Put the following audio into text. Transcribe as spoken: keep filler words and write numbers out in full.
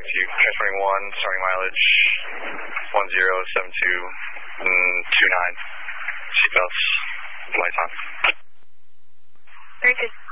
you, transporting one, starting mileage one zero seven two two nine. Seatbelts, lights on. Very good.